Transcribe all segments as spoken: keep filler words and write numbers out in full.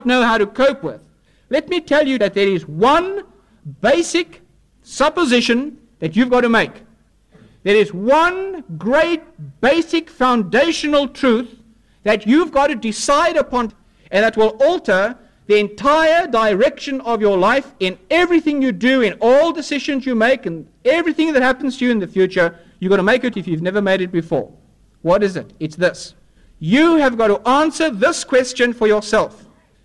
know how to cope with. Let me tell you that there is one basic supposition that you've got to make. There is one great basic foundational truth that you've got to decide upon, and that will alter the entire direction of your life in everything you do, in all decisions you make, and everything that happens to you in the future. You've got to make it if you've never made it before. What is it? It's this. You have got to answer this question for yourself.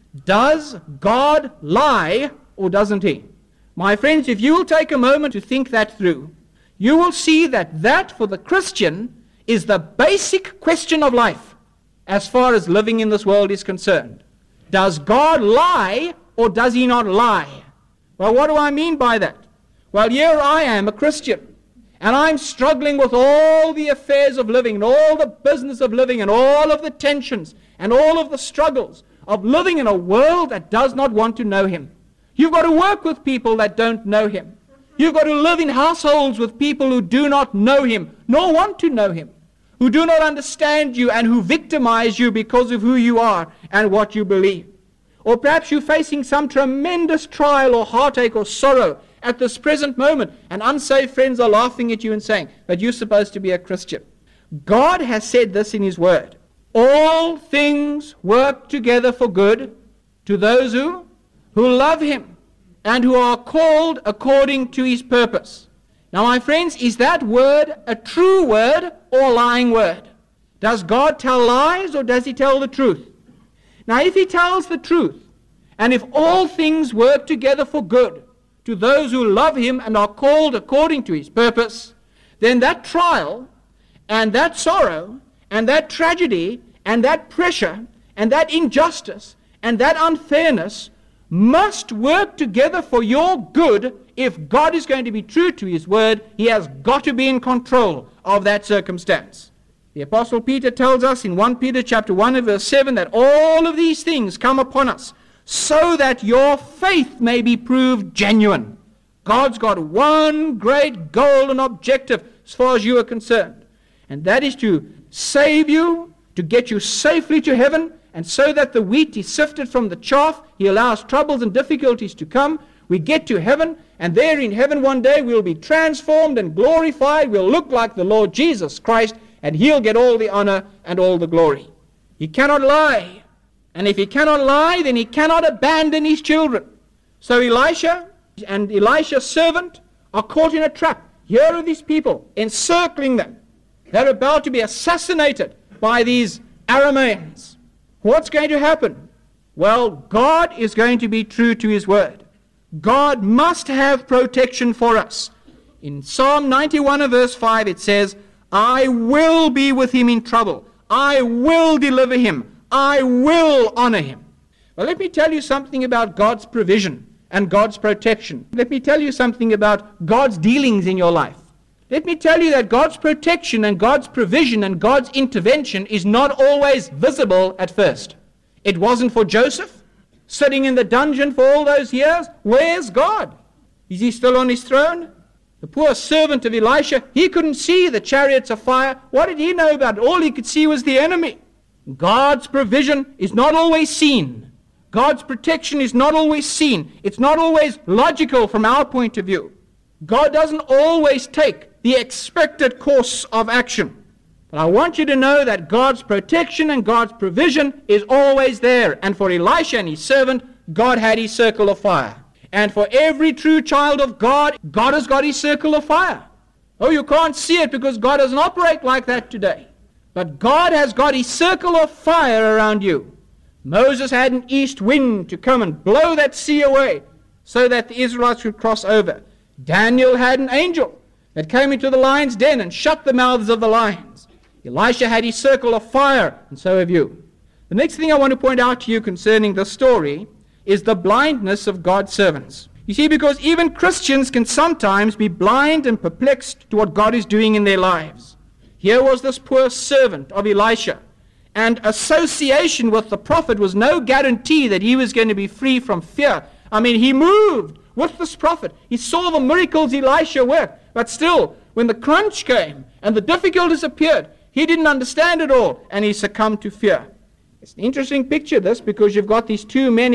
Does God lie or doesn't he? My friends, if you will take a moment to think that through, you will see that that for the Christian is the basic question of life as far as living in this world is concerned. Does God lie or does he not lie? Well, what do I mean by that? Well, here I am, a Christian, and I'm struggling with all the affairs of living and all the business of living and all of the tensions and all of the struggles of living in a world that does not want to know him. You've got to work with people that don't know him. You've got to live in households with people who do not know him, nor want to know him, who do not understand you and who victimize you because of who you are and what you believe. Or perhaps you're facing some tremendous trial or heartache or sorrow at this present moment, and unsaved friends are laughing at you and saying that you're supposed to be a Christian. God has said this in his word. All things work together for good to those who, who love him and who are called according to his purpose. Now, my friends, is that word a true word or a lying word? Does God tell lies or does he tell the truth? Now, if he tells the truth, and if all things work together for good to those who love him and are called according to his purpose, then that trial and that sorrow and that tragedy and that pressure and that injustice and that unfairness must work together for your good. If God is going to be true to his word, he has got to be in control of that circumstance. The Apostle Peter tells us in First Peter chapter one and verse seven that all of these things come upon us so that your faith may be proved genuine. God's got one great goal and objective as far as you are concerned, and that is to save you, to get you safely to heaven, and so that the wheat is sifted from the chaff, he allows troubles and difficulties to come. We get to heaven, and there in heaven one day we'll be transformed and glorified. We'll look like the Lord Jesus Christ, and he'll get all the honor and all the glory. He cannot lie. And if he cannot lie, then he cannot abandon his children. So Elisha and Elisha's servant are caught in a trap. Here are these people encircling them. They're about to be assassinated by these Arameans. What's going to happen? Well, God is going to be true to his word. God must have protection for us. In Psalm ninety-one and verse five it says, I will be with him in trouble. I will deliver him. I will honor him. Well, let me tell you something about God's provision and God's protection. Let me tell you something about God's dealings in your life. Let me tell you that God's protection and God's provision and God's intervention is not always visible at first. It wasn't for Joseph, sitting in the dungeon for all those years. Where's God? Is he still on his throne? The poor servant of Elisha, he couldn't see the chariots of fire. What did he know about it? All he could see was the enemy. God's provision is not always seen. God's protection is not always seen. It's not always logical from our point of view. God doesn't always take the expected course of action. But I want you to know that God's protection and God's provision is always there. And for Elisha and his servant, God had his circle of fire. And for every true child of God, God has got his circle of fire. Oh, you can't see it because God doesn't operate like that today. But God has got his circle of fire around you. Moses had an east wind to come and blow that sea away so that the Israelites could cross over. Daniel had an angel that came into the lion's den and shut the mouths of the lions. Elisha had his circle of fire, and so have you. The next thing I want to point out to you concerning this story is the blindness of God's servants. You see, because even Christians can sometimes be blind and perplexed to what God is doing in their lives. Here was this poor servant of Elisha, and association with the prophet was no guarantee that he was going to be free from fear. I mean, he moved with this prophet. He saw the miracles Elisha worked, but still, when the crunch came and the difficulties appeared, he didn't understand it all, and he succumbed to fear. It's an interesting picture, this, because you've got these two men